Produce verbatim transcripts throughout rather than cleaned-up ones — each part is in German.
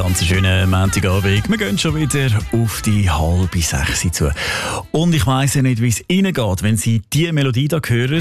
ganz schönen Montagabend. Wir gehen schon wieder auf die halbe sechs zu. Und ich weiss ja nicht, wie es Ihnen geht, wenn Sie diese Melodie hier hören.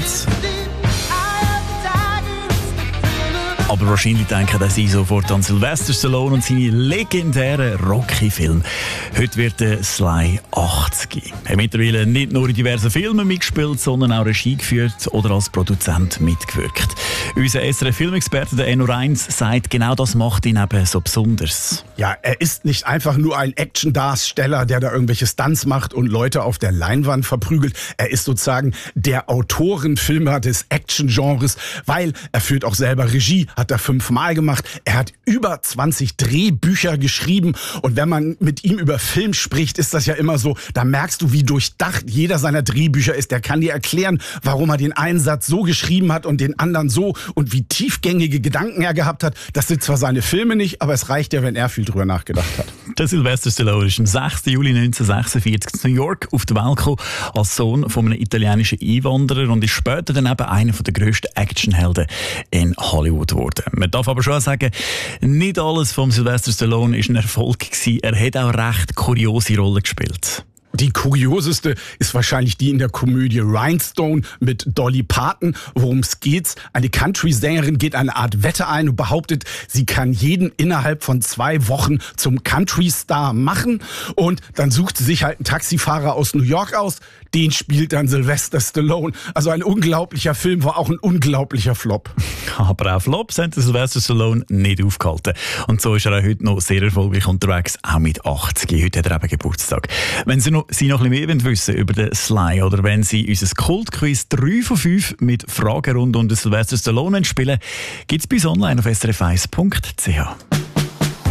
Aber wahrscheinlich denken Sie sofort an Sylvester Stallone und seine legendären Rocky-Filme. Heute wird der Sly achtzig. Er hat mittlerweile nicht nur in diversen Filmen mitgespielt, sondern auch Regie geführt oder als Produzent mitgewirkt. Unser S R F-Filmexperte, der Enno Reins, sagt, genau das macht ihn eben so besonders. Ja, er ist nicht einfach nur ein Action-Darsteller, der da irgendwelche Stunts macht und Leute auf der Leinwand verprügelt. Er ist sozusagen der Autorenfilmer des Action-Genres, weil er führt auch selber Regie, hat er fünfmal gemacht. Er hat über zwanzig Drehbücher geschrieben. Und wenn man mit ihm über Film spricht, ist das ja immer so, da merkst du, wie durchdacht jeder seiner Drehbücher ist. Der kann dir erklären, warum er den einen Satz so geschrieben hat und den anderen so und wie tiefgängige Gedanken er gehabt hat. Das sind zwar seine Filme nicht, aber es reicht ja, wenn er viel drüber nachgedacht hat. Der Sylvester Stallone ist am sechsten Juli neunzehnhundertsechsundvierzig in New York auf die Welt gekommen, als Sohn von einem italienischen Einwanderer und ist später dann eben einer der grössten Actionhelden in Hollywood geworden. Man darf aber schon sagen, nicht alles vom Sylvester Stallone war ein Erfolg gewesen. Er hat auch recht kuriose Rollen gespielt. Die kurioseste ist wahrscheinlich die in der Komödie Rhinestone mit Dolly Parton. Worum es geht? Eine Country-Sängerin geht eine Art Wette ein und behauptet, sie kann jeden innerhalb von zwei Wochen zum Country-Star machen. Und dann sucht sie sich halt einen Taxifahrer aus New York aus. Den spielt dann Sylvester Stallone. Also ein unglaublicher Film, war auch ein unglaublicher Flop. Aber auch Flops hat Sylvester Stallone nicht aufgehalten. Und so ist er auch heute noch sehr erfolgreich unterwegs, auch mit achtzig. Heute hat er eben Geburtstag. Wenn Sie noch, Sie noch ein bisschen mehr wissen über den Sly oder wenn Sie unser Kultquiz drei von fünf mit Fragen rund um den Sylvester Stallone spielen, gibt es bei uns online auf s r f eins punkt c h.